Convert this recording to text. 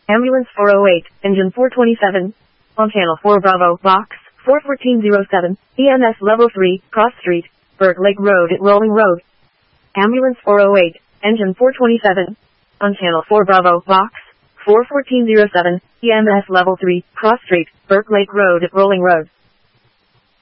Ambulance 408, engine 427. On channel 4 Bravo, box 41407, EMS level 3, Cross Street, Burke Lake Road at Rolling Road. Ambulance 408, engine 427. On channel 4 Bravo, box 41407, EMS level 3, Cross Street, Burke Lake Road at Rolling Road.